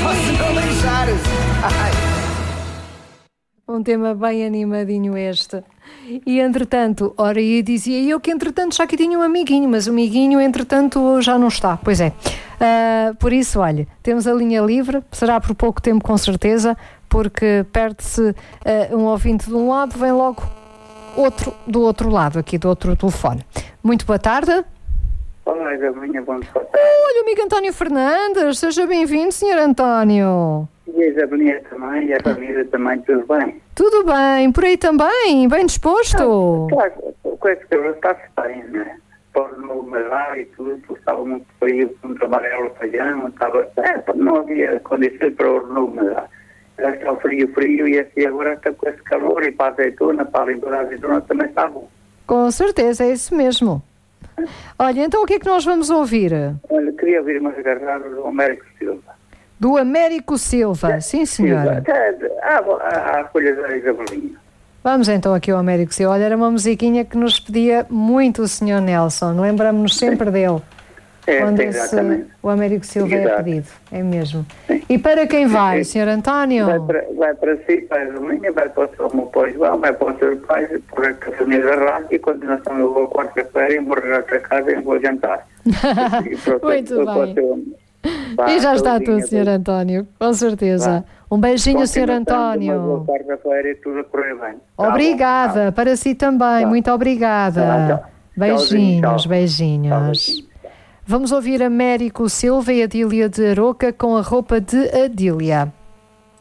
Só se não deixares. Um tema bem animadinho este. E entretanto, ora, e dizia eu que entretanto já aqui tinha um amiguinho, mas o amiguinho entretanto já não está, pois é. Por isso, olha, temos a linha livre, será por pouco tempo com certeza, porque perde-se um ouvinte de um lado, vem logo outro do outro lado, aqui do outro telefone. Muito boa tarde. Olá, Isabelinha, boa tarde. Olha, o amigo António Fernandes, seja bem-vindo, Sr. António. E a Isabelinha também, e a família também, tudo bem? Tudo bem, por aí também, bem disposto? Claro, com esse calor está-se bem, né? Pode não melhorar e tudo, estava muito frio, não trabalhava o feijão, não havia condições para o não melhorar. Já está frio, e assim agora está com esse calor, e para a azeitona, para limpar a azeitona também está bom. Com certeza, é isso mesmo. Olha, então o que é que nós vamos ouvir? Olha, queria ouvir umas garradas do Américo Silva. Do Américo Silva, sim senhora. Há folhas da Isabelinha. Vamos então aqui ao Américo Silva. Olha, era uma musiquinha que nos pedia muito o Sr. Nelson, lembramos-nos sempre dele. Quando o Américo Silva é pedido, é mesmo. Sim. E para quem vai, Sr. António? Vai para si, para a Isabelinha, vai para o meu pai João, vai para o seu pai, por a família da rádio, e quando nós estamos a quarta-feira, eu vou regar para casa e vou jantar. Muito bem. E já está tudo, Sr. António, com certeza. Um beijinho, Sr. António. Boa quarta-feira e tudo a correr bem. Obrigada, para si também, muito obrigada. Beijinhos, beijinhos. Vamos ouvir Américo Silva e Adília de Aroca com a roupa de Adília.